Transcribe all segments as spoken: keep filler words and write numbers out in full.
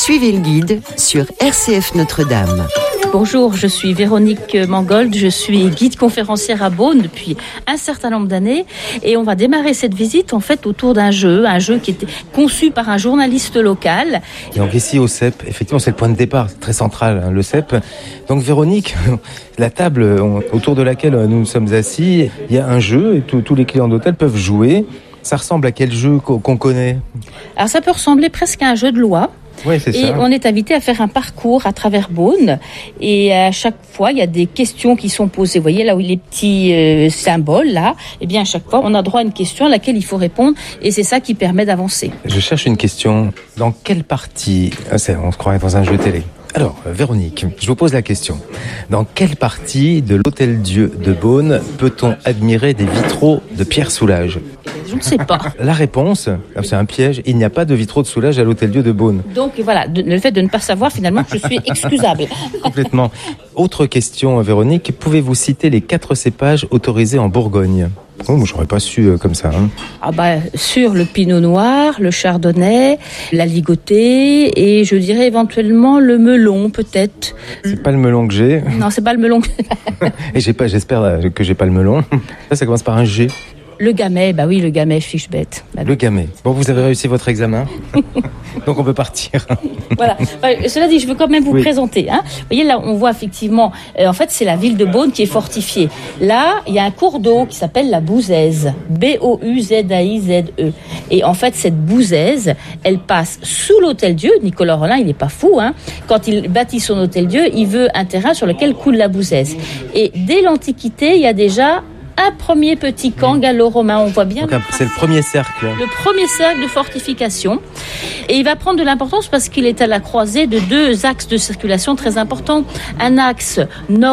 Suivez le guide sur R C F Notre-Dame. Bonjour, je suis Véronique Mangold, je suis guide conférencière à Beaune depuis un certain nombre d'années et on va démarrer cette visite en fait autour d'un jeu, un jeu qui était conçu par un journaliste local. Et donc ici au C E P, effectivement c'est le point de départ, c'est très central hein, le C E P. Donc Véronique, la table autour de laquelle nous nous sommes assis, il y a un jeu et tous les clients d'hôtel peuvent jouer. Ça ressemble à quel jeu qu'on connaît ? Alors ça peut ressembler presque à un jeu de loi. Oui, c'est et ça. On est invité à faire un parcours à travers Beaune et à chaque fois il y a des questions qui sont posées. Vous voyez là où les petits euh, symboles là, et bien à chaque fois on a droit à une question à laquelle il faut répondre et c'est ça qui permet d'avancer. Je cherche une question. Dans quelle partie, ah, c'est, on se croirait dans un jeu télé. Alors, Véronique, je vous pose la question. Dans quelle partie de l'Hôtel-Dieu de Beaune peut-on admirer des vitraux de Pierre Soulages ? Je ne sais pas. La réponse, c'est un piège, il n'y a pas de vitraux de Soulages à l'Hôtel-Dieu de Beaune. Donc voilà, de, le fait de ne pas savoir, finalement, je suis excusable. Complètement. Autre question, Véronique, pouvez-vous citer les quatre cépages autorisés en Bourgogne ? Oh, moi, j'aurais pas su euh, comme ça. Hein. Ah bah, sur le pinot noir, le chardonnay, la ligotée et je dirais éventuellement le melon, peut-être. C'est pas le melon que j'ai. Non, c'est pas le melon. Et j'ai pas, j'espère que j'ai pas le melon. Là, ça commence par un G. Le gamay, bah oui, le gamay, fiche bête. Bah, le gamay. Bon, vous avez réussi votre examen. Donc on peut partir. Voilà. Enfin, cela dit, je veux quand même vous oui. présenter. Hein. Vous voyez, là, on voit effectivement, euh, en fait, c'est la ville de Beaune qui est fortifiée. Là, il y a un cours d'eau qui s'appelle la Bouzaise. B O U Z A I Z E. Et en fait, cette Bouzaise, elle passe sous l'Hôtel-Dieu. Nicolas Rolin, il n'est pas fou. Hein. Quand il bâtit son Hôtel-Dieu, il veut un terrain sur lequel coule la Bouzaise. Et dès l'Antiquité, il y a déjà un premier petit camp gallo-romain, on voit bien. Donc, le c'est le premier cercle. Le premier cercle de fortification. Et il va prendre de l'importance parce qu'il est à la croisée de deux axes de circulation très importants. Un axe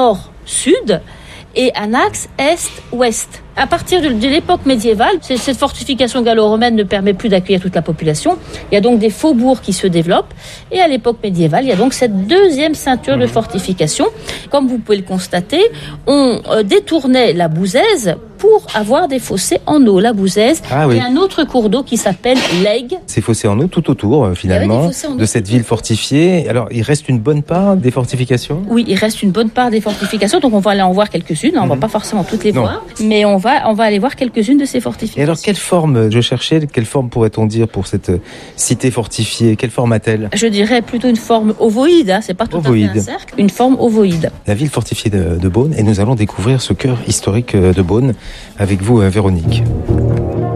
nord-sud et un axe est-ouest. À partir de, de l'époque médiévale, cette fortification gallo-romaine ne permet plus d'accueillir toute la population. Il y a donc des faubourgs qui se développent. Et à l'époque médiévale, il y a donc cette deuxième ceinture de fortification. Comme vous pouvez le constater, on euh, détournait la Bouzaise pour avoir des fossés en eau. La Bouzaise ah, oui. et un autre cours d'eau qui s'appelle l'Aigle. Ces fossés en eau tout autour, finalement, de cette ville fortifiée. Alors, il reste une bonne part des fortifications ? Oui, il reste une bonne part des fortifications. Donc, on va aller en voir quelques-unes. On ne mmh. va pas forcément toutes les non. voir. Mais on va On va aller voir quelques-unes de ces fortifications. Et alors, quelle forme, je cherchais, quelle forme pourrait-on dire pour cette cité fortifiée ? Quelle forme a-t-elle ? Je dirais plutôt une forme ovoïde, hein. C'est pas tout ovoïde. à fait un cercle, une forme ovoïde. La ville fortifiée de, de Beaune, et nous allons découvrir ce cœur historique de Beaune avec vous, Véronique.